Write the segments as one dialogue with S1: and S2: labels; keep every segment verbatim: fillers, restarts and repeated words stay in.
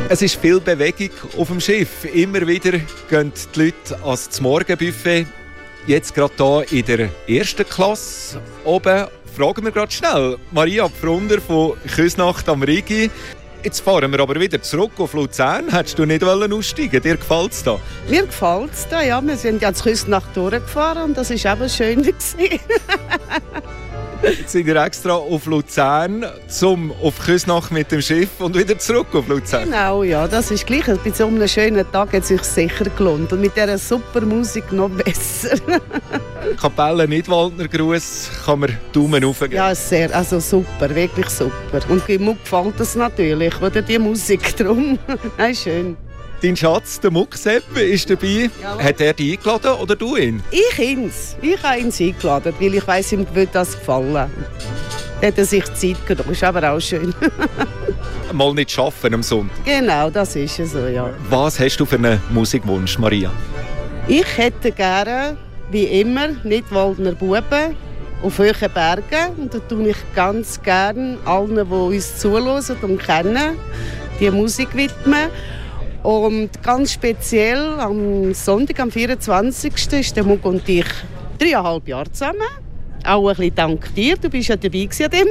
S1: Es ist viel Bewegung auf dem Schiff. Immer wieder gehen die Leute ans Morgenbuffet. Jetzt gerade hier in der ersten Klasse oben. Fragen wir gerade schnell. Maria Pfrunder von Küsnacht am Rigi. Jetzt fahren wir aber wieder zurück auf Luzern. Hättest du nicht aussteigen? Dir gefällt es da?
S2: Mir gefällt es da, ja. Wir sind ja zur Küsnacht durchgefahren und das war eben schön.
S1: Jetzt sind wir extra auf Luzern, zum auf Küsnacht mit dem Schiff und wieder zurück auf Luzern.
S2: Genau, ja, das ist gleich. Bei so einem schönen Tag hat es sich sicher gelohnt. Und mit dieser super Musik noch besser.
S1: Kapelle Nidwaldner Gruß kann man Daumen hoch geben.
S2: Ja, sehr, also super, wirklich super. Und mir gefällt es natürlich, oder die Musik drum. Nein, schön.
S1: Dein Schatz, der Mucksepp, ist dabei. Ja. Hat er dich eingeladen oder du ihn?
S2: Ich ihn. Ich habe ihn eingeladen, weil ich weiss, ihm würde das gefallen. Da hat er sich Zeit genommen. Ist aber auch schön.
S1: Mal nicht arbeiten am Sonntag.
S2: Genau, das ist es so, ja.
S1: Was hast du für einen Musikwunsch, Maria?
S2: Ich hätte gerne, wie immer, Nidwaldner Buben auf hohen Bergen. Und da tue ich ganz gerne allen, die uns zuhören und kennen, die Musik widmen. Und ganz speziell am Sonntag, am vierundzwanzigsten ist der Muck und ich dreieinhalb Jahre zusammen. Auch ein bisschen dank dir, du bist ja dabei an diesem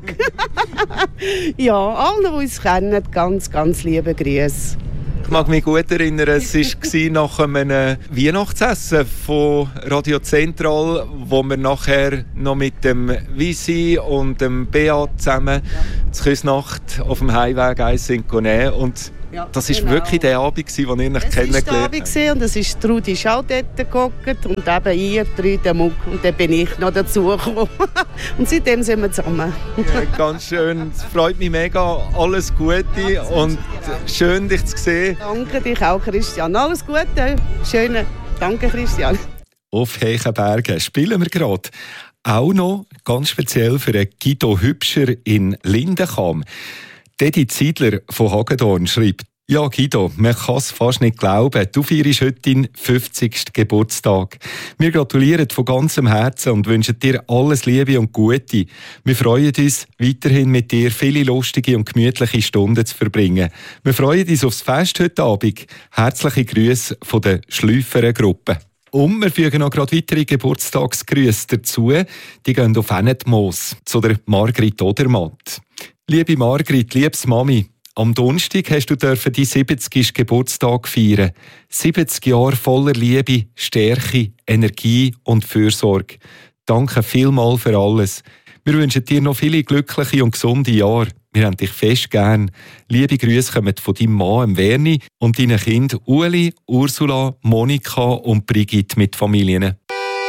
S2: Tag. Ja, allen, die uns kennen, ganz, ganz liebe Grüße.
S1: Ich mag mich gut erinnern, es war nach einem Weihnachtsessen von Radio Zentral, wo wir nachher noch mit dem Visi und dem Beat zusammen ja. zur Küsnacht auf dem Heimweg eins sind nehmen. Und ja, das war genau. wirklich der Abend, den ich euch kennengelernt habe.
S2: Das war der Abend und es ist Trudi Schau dort gehockt und eben ihr drei, der Muck, und dann bin ich noch dazugekommen. Und seitdem sind wir zusammen.
S1: Ja, ganz schön, es freut mich mega, alles Gute ja, und schön, dich zu sehen.
S2: Danke dich auch, Christian. Alles Gute, schöne. Danke, Christian.
S1: Auf Heichenbergen spielen wir gerade. Auch noch ganz speziell für Guido Hübscher in Lindencham. Dedi Ziedler von Hagedorn schreibt: Ja, Guido, man kann es fast nicht glauben. Du feierst heute deinen fünfzigsten Geburtstag. Wir gratulieren von ganzem Herzen und wünschen dir alles Liebe und Gute. Wir freuen uns, weiterhin mit dir viele lustige und gemütliche Stunden zu verbringen. Wir freuen uns aufs Fest heute Abend. Herzliche Grüße von der Schlüfferen Gruppe. Und wir fügen noch gerade weitere Geburtstagsgrüße dazu. Die gehen auf Ennetmoos zu der Margrit Odermatt. Liebe Margrit, liebes Mami, am Donnerstag hast du deinen siebzigsten Geburtstag feiern. siebzig Jahre voller Liebe, Stärke, Energie und Fürsorge. Danke vielmals für alles. Wir wünschen dir noch viele glückliche und gesunde Jahre. Wir haben dich fest gern. Liebe Grüße kommen von deinem Mann Werni und deinen Kindern Ueli, Ursula, Monika und Brigitte mit Familien.